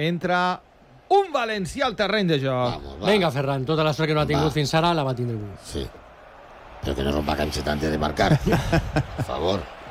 entra un valencià al terreny de joc. Vamos, Vinga, Ferran, tota la sort que no ha tingut fins ara la va tindre avui. Sí. Pero que no rompa camiseta antes de marcar. Por favor.